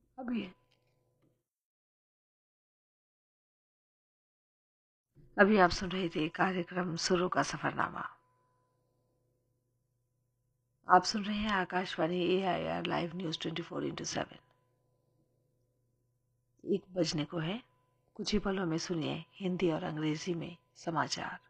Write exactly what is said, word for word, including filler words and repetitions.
अभी अभी आप सुन रहे थे कार्यक्रम सुरों का सफरनामा। आप सुन रहे हैं आकाशवाणी ए I R live news twenty four into seven. एक बजने को है। कुछ ही पलों में सुनिए हिंदी और अंग्रेजी में समाचार।